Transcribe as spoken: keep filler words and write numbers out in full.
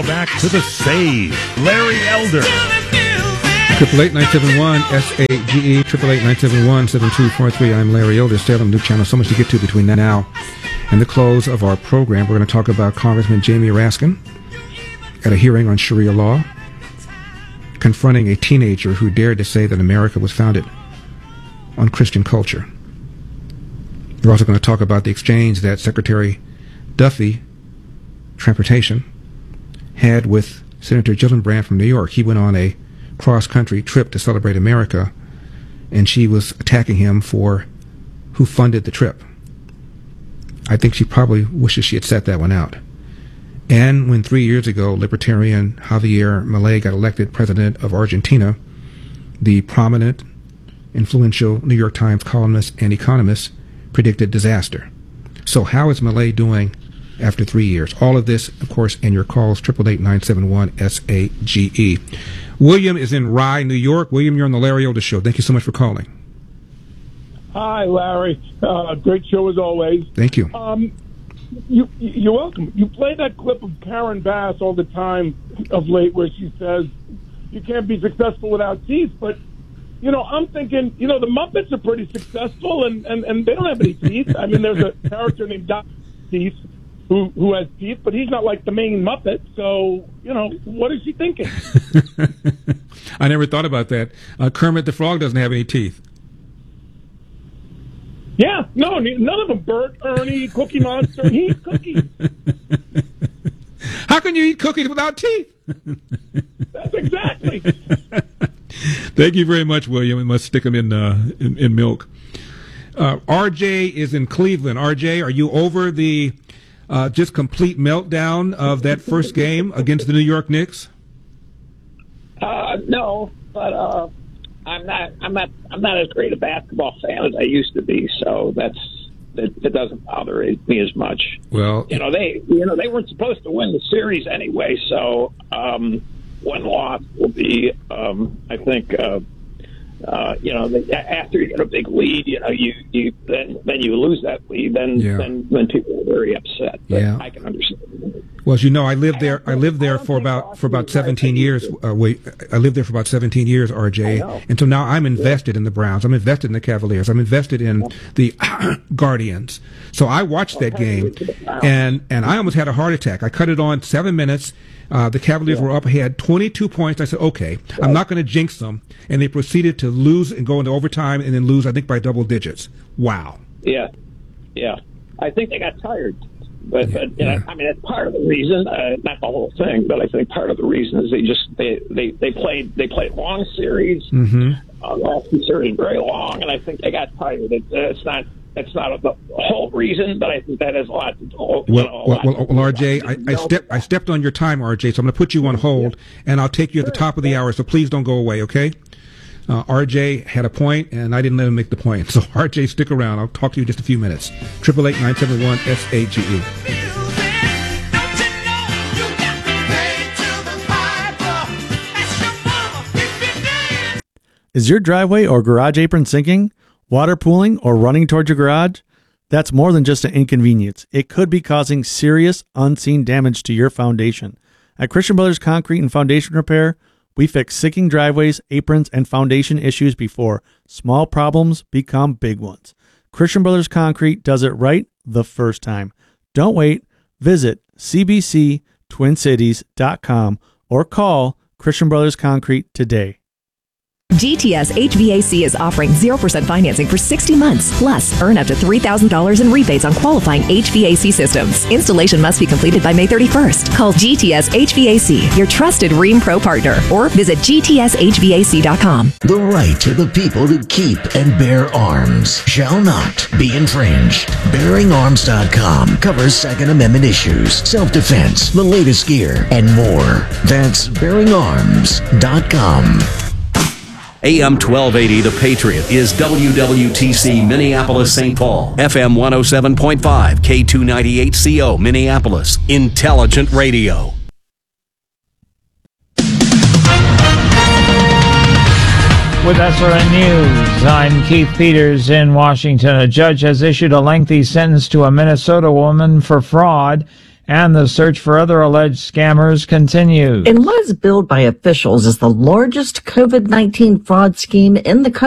Back to the save, Larry Elder. Triple eight nine seven one S A G E. Triple eight nine seven one seven two four three. I'm Larry Elder. Salem New Channel. So much to get to between now and the close of our program. We're going to talk about Congressman Jamie Raskin at a hearing on Sharia law, confronting a teenager who dared to say that America was founded on Christian culture. We're also going to talk about the exchange that Secretary Duffy, Transportation, had with Senator Gillibrand from New York. He went on a cross-country trip to celebrate America, and she was attacking him for who funded the trip. I think she probably wishes she had set that one out. And when three years ago, Libertarian Javier Milei got elected president of Argentina, the prominent, influential New York Times columnist and economist predicted disaster. So how is Milei doing after three years? All of this, of course, in your calls, eight eight eight, nine seven one, S A G E. William is in Rye, New York. William, you're on the Larry Elder Show. Thank you so much for calling. Hi, Larry. Uh, great show as always. Thank you. Um, you. You're welcome. You play that clip of Karen Bass all the time of late where she says, you can't be successful without teeth, but you know, I'm thinking, you know, the Muppets are pretty successful, and, and, and they don't have any teeth. I mean, there's a character named Doctor Teeth who who has teeth, but he's not like the main Muppet. So, you know, what is she thinking? I never thought about that. Uh, Kermit the Frog doesn't have any teeth. Yeah, no, none of them. Bert, Ernie, Cookie Monster, he eats cookies. How can you eat cookies without teeth? That's exactly. Thank you very much, William. We must stick them in, uh, in, in milk. Uh, R J is in Cleveland. R J, are you over the uh, just complete meltdown of that first game against the New York Knicks? Uh, no, but uh, I'm not. I'm not. I'm not as great a basketball fan as I used to be. So that's it, it doesn't bother me as much. Well, you know they. You know they weren't supposed to win the series anyway. So um, one loss will be. Um, I think. Uh, Uh, you know, the, after you get a big lead, you know, you, you then then you lose that lead, then yeah. then then people are very upset. But yeah, I can understand. Well, as you know, I lived there. I lived there for about for about seventeen years. Uh, wait, I lived there for about seventeen years, R J. And so now I'm invested in the Browns. I'm invested in the Cavaliers. I'm invested in the Guardians. So I watched that game, and and I almost had a heart attack. I cut it on seven minutes. Uh, the Cavaliers yeah. were up ahead twenty-two points. I said, okay, right. I'm not going to jinx them. And they proceeded to lose and go into overtime and then lose, I think, by double digits. Wow. Yeah. Yeah. I think they got tired. But, yeah. but you know, I mean, that's part of the reason, uh, not the whole thing, but I think part of the reason is they just, they, they, they played, they played long series. Mm-hmm. Uh, last series very long, and I think they got tired. It, uh, it's not, That's not the whole reason, but I think that has a lot to do. Well, know, well, well, well, R J, I, I stepped I stepped on your time, R J, so I'm going to put you on hold, and I'll take you at the top of the hour, so please don't go away, okay? Uh, R J had a point, and I didn't let him make the point. So, R J, stick around. I'll talk to you in just a few minutes. eight eight eight, nine seven one, S A G E. Is your driveway or garage apron sinking? Water pooling or running towards your garage? That's more than just an inconvenience. It could be causing serious, unseen damage to your foundation. At Christian Brothers Concrete and Foundation Repair, we fix sinking driveways, aprons, and foundation issues before small problems become big ones. Christian Brothers Concrete does it right the first time. Don't wait. Visit C B C twin cities dot com or call Christian Brothers Concrete today. G T S H V A C is offering zero percent financing for sixty months. Plus, earn up to three thousand dollars in rebates on qualifying H V A C systems. Installation must be completed by May thirty-first. Call G T S H V A C, your trusted Rheem Pro partner, or visit G T S H V A C dot com. The right to the people to keep and bear arms shall not be infringed. bearing arms dot com covers Second Amendment issues, self-defense, the latest gear, and more. That's bearing arms dot com. A M twelve eighty The Patriot is W W T C Minneapolis Saint Paul, F M one oh seven point five, K two ninety-eight C O Minneapolis, Intelligent Radio. With S R N News, I'm Keith Peters in Washington. A judge has issued a lengthy sentence to a Minnesota woman for fraud And the search for other alleged scammers continues. In what is billed by officials as the largest COVID nineteen fraud scheme in the country.